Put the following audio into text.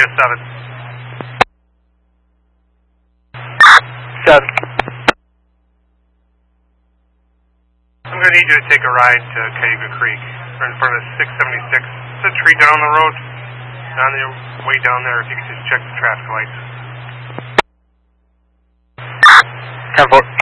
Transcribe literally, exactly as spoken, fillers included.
oh seven. seven. I'm going to need you to take a ride to Cayuga Creek. We're in front of six seventy-six. There's a tree down the road. On the way down there, if you could just check the traffic lights. ten four.